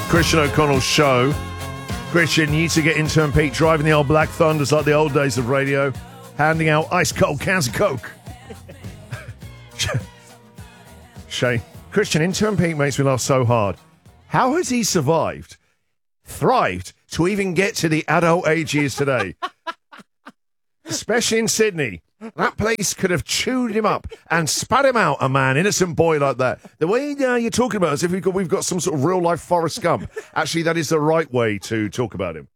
Christian O'Connell's show. Christian, you to get intern Pete driving the old Black Thunders like the old days of radio, handing out ice cold cans of Coke. Shane, Christian, intern Pete makes me laugh so hard. How has he survived, thrived, to even get to the adult age he is today? Especially in Sydney. That place could have chewed him up and spat him out, a man, innocent boy like that. The way you're talking about it, as if we've got some sort of real-life Forrest Gump. Actually, that is the right way to talk about him.